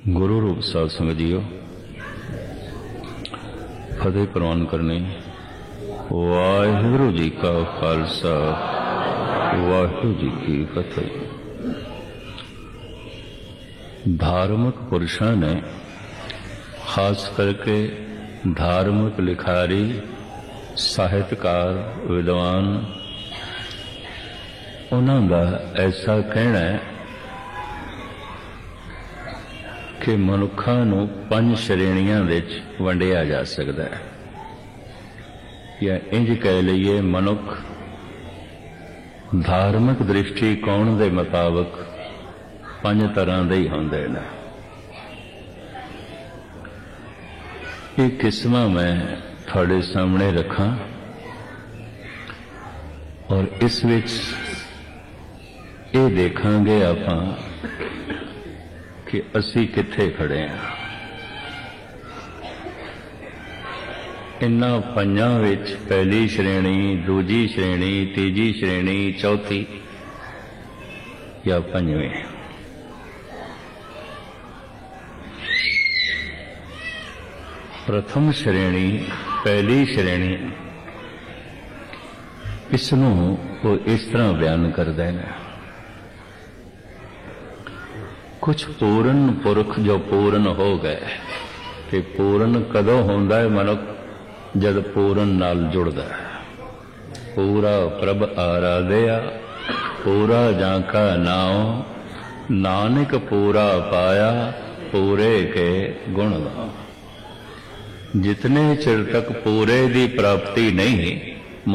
गुरु रूप साध संगत जीओ, फतेह प्रवान करनी। वाहिगुरु जी का खालसा, वाहिगुरु जी की फतेह। धार्मिक पुरुषों ने खास करके धार्मिक लिखारी, साहित्यकार, विद्वान, उन्हों का ऐसा कहना है कि मनुखा नूं 5 श्रेणियां विच वंडिया जा सकता है, या इंज कह लीए मनुख धार्मिक दृष्टिकोण के मुताबिक 5 तरह के ही होंदे ने। ये किस्मां मैं थोड़े सामने रखा और इस विच ये देखांगे आपां कि असी कित्थे खड़े हैं। इन्हां 5 विच पहली श्रेणी, दूजी श्रेणी, तीजी श्रेणी, चौथी या 5वीं। प्रथम श्रेणी, पहली श्रेणी, इसनूं वो इस तरह बयान करते हैं। कुछ पूर्ण पुरख जो पूर्ण हो गए, कि पूर्ण कदों होंदा है मनुख, जद पूर्ण नाल जुड़दा है। पूरा प्रभ आराध्या, पूरा जाका नाम, नानक पूरा पाया, पूरे के गुण गाओ। जितने चिर तक पूरे की प्राप्ति नहीं